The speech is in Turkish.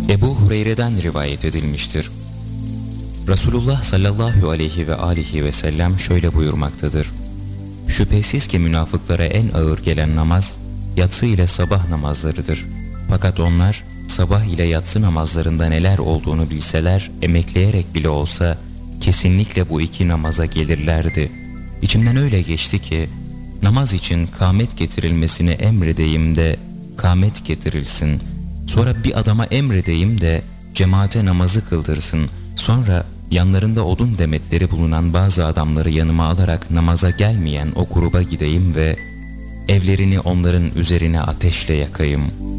Ebu Hureyre'den rivayet edilmiştir. Resulullah sallallahu aleyhi ve alihi ve sellem şöyle buyurmaktadır. Şüphesiz ki münafıklara en ağır gelen namaz, yatsı ile sabah namazlarıdır. Fakat onlar, sabah ile yatsı namazlarında neler olduğunu bilseler, emekleyerek bile olsa, kesinlikle bu iki namaza gelirlerdi. İçimden öyle geçti ki, namaz için kâmet getirilmesini emredeyim de, kâmet getirilsin. Sonra bir adama emredeyim de, cemaate namazı kıldırsın. Sonra yanlarında odun demetleri bulunan bazı adamları yanıma alarak namaza gelmeyen o gruba gideyim ve evlerini onların üzerine ateşle yakayım.''